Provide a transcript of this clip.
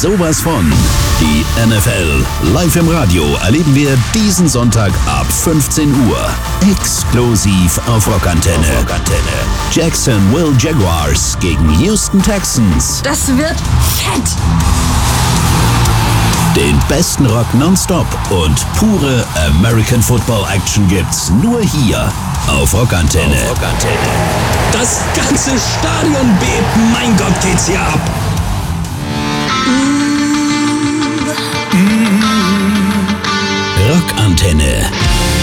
sowas von. Die NFL live im Radio erleben wir diesen Sonntag ab 15 Uhr. Exklusiv auf Rockantenne. Jacksonville Jaguars gegen Houston Texans. Das wird fett! Den besten Rock nonstop und pure American Football Action gibt's nur hier auf Rockantenne. Das ganze Stadion bebt, mein Gott, geht's hier ab. Rockantenne.